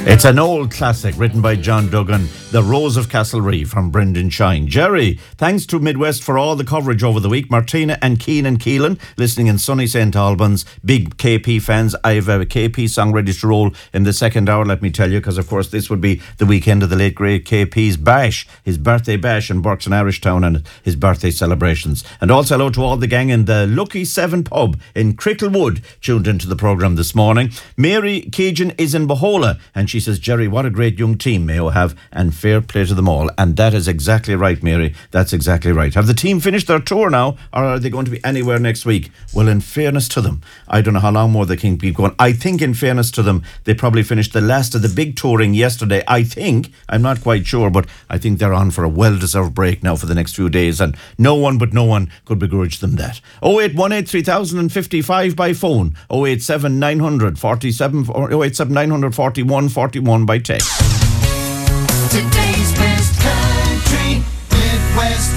It's an old classic written by John Duggan, The Rose of Castlereagh from Brendan Shine. Jerry, thanks to Midwest for all the coverage over the week. Martina and Keane and Keelan, listening in sunny St. Albans. Big KP fans. I have a KP song ready to roll in the second hour, let me tell you, because of course this would be the weekend of the late great KP's bash, his birthday bash in Burks and Irishtown, and his birthday celebrations. And also hello to all the gang in the Lucky 7 pub in Cricklewood, tuned into the programme this morning. Mary Keegan is in Bohola, and she says, Jerry, what a great young team Mayo have, and fair play to them all. And that is exactly right, Mary. That's exactly right. Have the team finished their tour now, or are they going to be anywhere next week? Well, in fairness to them, I don't know how long more they can keep going. I think in fairness to them, they probably finished the last of the big touring yesterday. I think, I'm not quite sure, but I think they're on for a well-deserved break now for the next few days, and no one could begrudge them that. 0818 3055 by phone, 087 900 47, 087 900 41 41 by text. Today's best country, Midwest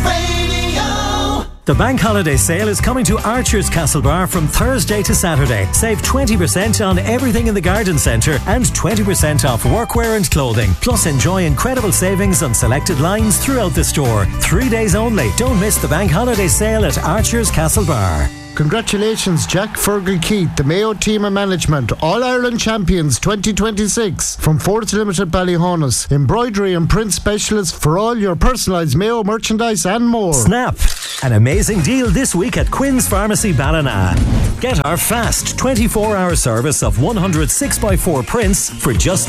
Radio. The bank holiday sale is coming to Archer's Castlebar from Thursday to Saturday. Save 20% on everything in the garden centre and 20% off workwear and clothing. Plus enjoy incredible savings on selected lines throughout the store. 3 days only. Don't miss the bank holiday sale at Archer's Castlebar. Congratulations, Jack Fergal-Keith, the Mayo team and management, All-Ireland Champions 2026 from Fords Limited Ballyhonus. Embroidery and print specialists for all your personalised Mayo merchandise and more. Snap! An amazing deal this week at Quinn's Pharmacy Ballina. Get our fast 24-hour service of 100 6x4 prints for just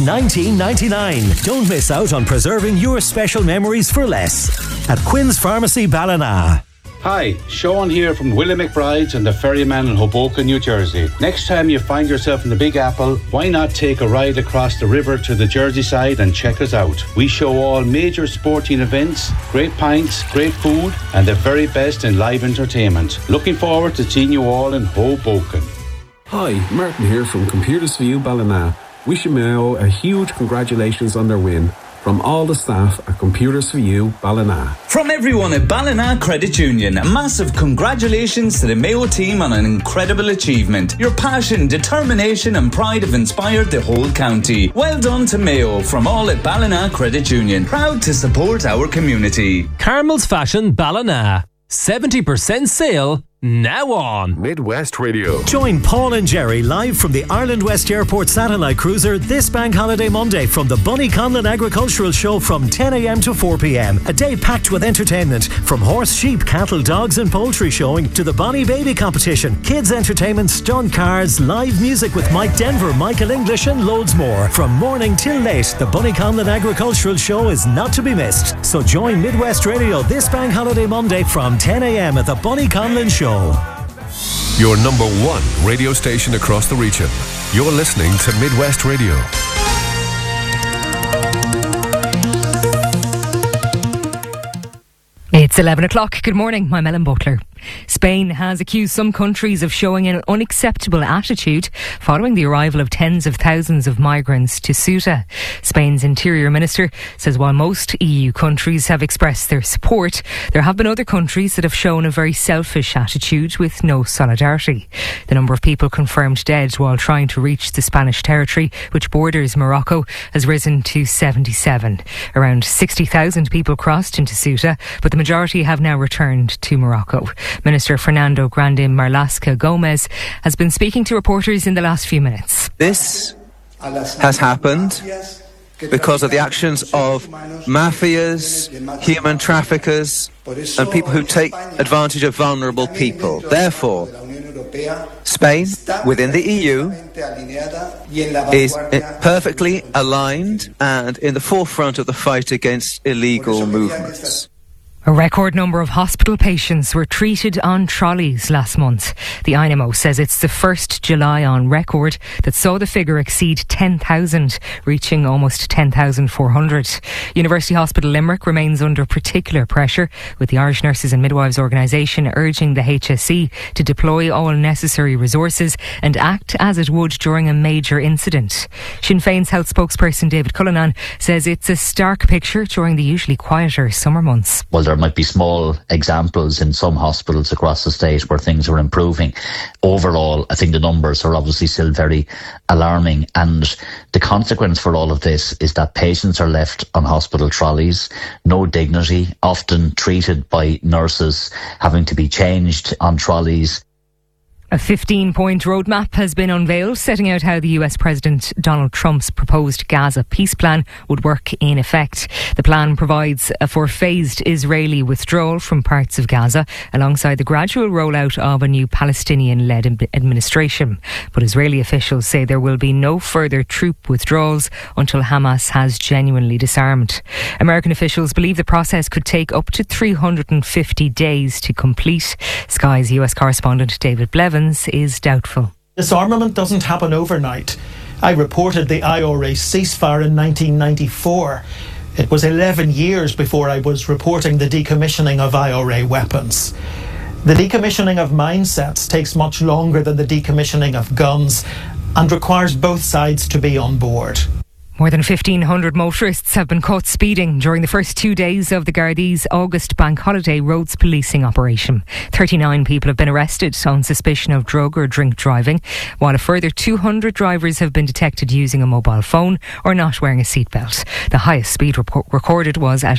$19.99. Don't miss out on preserving your special memories for less at Quinn's Pharmacy Ballina. Hi, Sean here from Willie McBride's and the Ferryman in Hoboken, New Jersey. Next time you find yourself in the Big Apple, why not take a ride across the river to the Jersey side and check us out? We show all major sporting events, great pints, great food, and the very best in live entertainment. Looking forward to seeing you all in Hoboken. Hi, Martin here from Computers for You Ballina. Wishing Mayo a huge congratulations on their win. From all the staff at Computers for You, Ballina. From everyone at Ballina Credit Union, a massive congratulations to the Mayo team on an incredible achievement. Your passion, determination and pride have inspired the whole county. Well done to Mayo from all at Ballina Credit Union. Proud to support our community. Carmel's Fashion Ballina. 70% sale now on Midwest Radio. Join Paul and Jerry live from the Ireland West Airport satellite cruiser this Bank Holiday Monday from the Bunny Conlon Agricultural Show from 10 a.m. to 4 p.m. A day packed with entertainment from horse, sheep, cattle, dogs and poultry showing to the Bonnie Baby competition, kids entertainment, stunt cars, live music with Mike Denver, Michael English and loads more. From morning till late, the Bunny Conlon Agricultural Show is not to be missed. So join Midwest Radio this Bank Holiday Monday from 10 a.m. at the Bunny Conlon Show. Your number one radio station across the region. You're listening to Midwest Radio. It's 11 o'clock. Good morning. I'm Ellen Butler. Spain has accused some countries of showing an unacceptable attitude following the arrival of tens of thousands of migrants to Ceuta. Spain's Interior Minister says while most EU countries have expressed their support, there have been other countries that have shown a very selfish attitude with no solidarity. The number of people confirmed dead while trying to reach the Spanish territory, which borders Morocco, has risen to 77. Around 60,000 people crossed into Ceuta, but the majority have now returned to Morocco. Minister Fernando Grande Marlaska Gomez has been speaking to reporters in the last few minutes. This has happened because of the actions of mafias, human traffickers and people who take advantage of vulnerable people. Therefore, Spain, within the EU, is perfectly aligned and in the forefront of the fight against illegal movements. A record number of hospital patients were treated on trolleys last month. The INMO says it's the first July on record that saw the figure exceed 10,000, reaching almost 10,400. University Hospital Limerick remains under particular pressure, with the Irish Nurses and Midwives Organisation urging the HSE to deploy all necessary resources and act as it would during a major incident. Sinn Féin's health spokesperson David Cullinan says it's a stark picture during the usually quieter summer months. Well, there there might be small examples in some hospitals across the state where things are improving. Overall, I think the numbers are obviously still very alarming, and the consequence for all of this is that patients are left on hospital trolleys, no dignity, often treated by nurses, having to be changed on trolleys. A 15-point roadmap has been unveiled, setting out how the US President Donald Trump's proposed Gaza peace plan would work in effect. The plan provides for phased Israeli withdrawal from parts of Gaza, alongside the gradual rollout of a new Palestinian-led administration. But Israeli officials say there will be no further troop withdrawals until Hamas has genuinely disarmed. American officials believe the process could take up to 350 days to complete. Sky's US correspondent David Blevins is doubtful. Disarmament doesn't happen overnight. I reported the IRA ceasefire in 1994. It was 11 years before I was reporting the decommissioning of IRA weapons. The decommissioning of mindsets takes much longer than the decommissioning of guns and requires both sides to be on board. More than 1,500 motorists have been caught speeding during the first 2 days of the Gardaí's August bank holiday roads policing operation. 39 people have been arrested on suspicion of drug or drink driving, while a further 200 drivers have been detected using a mobile phone or not wearing a seatbelt. The highest speed recorded was at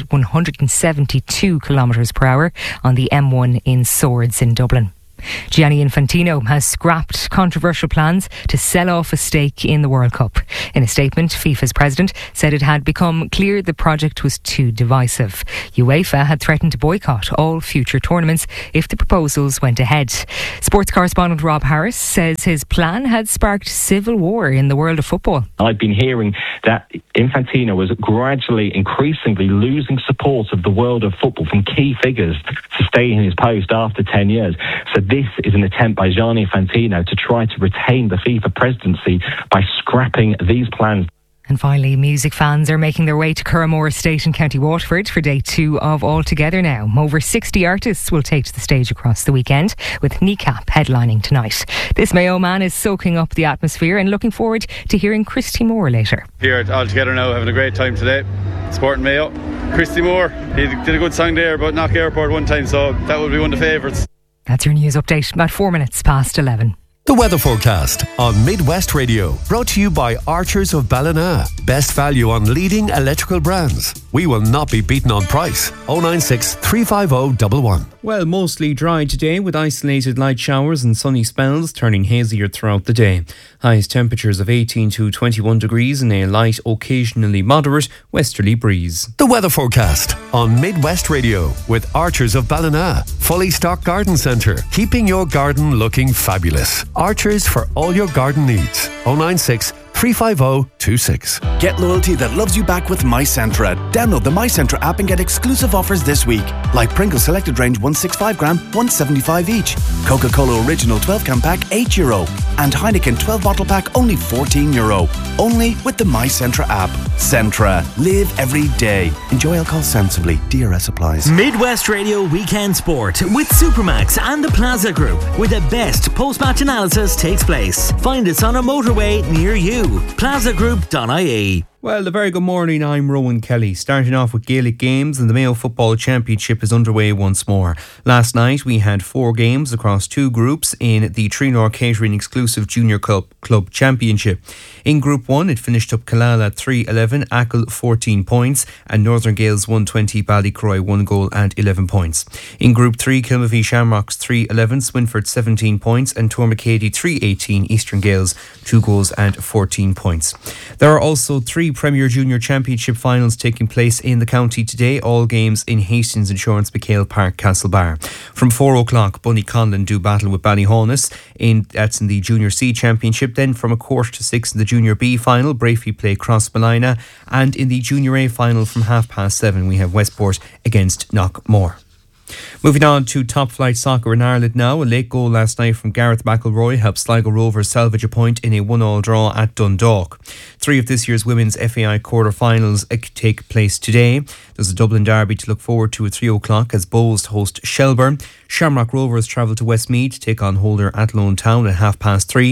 172 kilometres per hour on the M1 in Swords in Dublin. Gianni Infantino has scrapped controversial plans to sell off a stake in the World Cup. In a statement, FIFA's president said it had become clear the project was too divisive. UEFA had threatened to boycott all future tournaments if the proposals went ahead. Sports correspondent Rob Harris says his plan had sparked civil war in the world of football. I've been hearing that Infantino was gradually, increasingly losing support of the world of football from key figures to stay in his post after 10 years. So this is an attempt by Gianni Infantino to try to retain the FIFA presidency by scrapping these plans. And finally, music fans are making their way to Curramore Estate in County Waterford for day 2 of All Together Now. Over 60 artists will take to the stage across the weekend, with Kneecap headlining tonight. This Mayo man is soaking up the atmosphere and looking forward to hearing Christy Moore later. Here at All Together Now, having a great time today, supporting Mayo. Christy Moore, he did a good song there about Knock Airport one time, so that would be one of the favourites. That's your news update, about 4 minutes past 11. The weather forecast on Midwest Radio, brought to you by Archers of Ballina. Best value on leading electrical brands. We will not be beaten on price. 096 350 111. Well, mostly dry today with isolated light showers and sunny spells turning hazier throughout the day. Highest temperatures of 18 to 21 degrees and a light, occasionally moderate westerly breeze. The weather forecast on Midwest Radio with Archers of Ballina. Fully stocked garden centre, keeping your garden looking fabulous. Archers for all your garden needs. 096 350 26. Get loyalty that loves you back with MyCentra. Download the MyCentra app and get exclusive offers this week. Like Pringles Selected Range 165 gram, 175 each. Coca-Cola Original 12 can pack, €8. And Heineken 12 bottle pack, only €14. Only with the MyCentra app. Centra. Live every day. Enjoy alcohol sensibly. DRS applies. Midwest Radio Weekend Sport with Supermax and the Plaza Group, where the best post-match analysis takes place. Find us on a motorway near you. plazagroup.ie. Well, a very good morning. I'm Rowan Kelly. Starting off with Gaelic games, and the Mayo Football Championship is underway once more. Last night we had 4 games across 2 groups in the Trinor Catering exclusive Junior Club Championship. In Group 1 it finished up Killala at 3-11, Achill 14 points and Northern Gales 120, Ballycroy 1 goal and 11 points. In Group 3 Kilmavie Shamrocks 3-11, Swinford 17 points and Tormacady 3-18, Eastern Gales 2 goals and 14 points. There are also 3 Premier Junior Championship finals taking place in the county today, all games in Hastings Insurance McHale Park, Castlebar. From 4 o'clock, Bunny Conlon do battle with Ballyhonus, that's in the Junior C Championship. Then from 5:45 in the Junior B final, Brafey play Crossmolina, and in the Junior A final from 7:30 we have Westport against Knockmore. Moving on to top flight soccer in Ireland now. A late goal last night from Gareth McElroy helped Sligo Rovers salvage a point in a 1-1 draw at Dundalk. 3 of this year's women's FAI quarter-finals take place today. There's a Dublin derby to look forward to at 3 o'clock as Bowes host Shelburne. Shamrock Rovers travel to Westmeath to take on Holder Athlone Town at 3:30.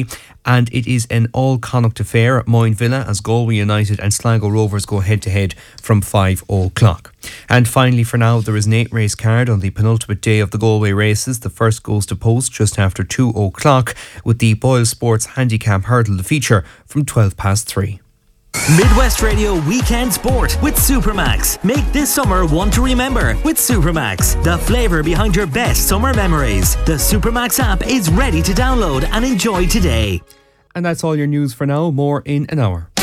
and it is an all-Connacht affair at Moyne Villa as Galway United and Sligo Rovers go head-to-head from 5 o'clock. And finally, for now, there is an 8-race card on the penultimate day of the Galway races. The first goes to post just after 2 o'clock, with the Boyle Sports Handicap Hurdle the feature from 3:12. Midwest Radio Weekend Sport with Supermax. Make this summer one to remember with Supermax, the flavour behind your best summer memories. The Supermax app is ready to download and enjoy today. And that's all your news for now. More in an hour.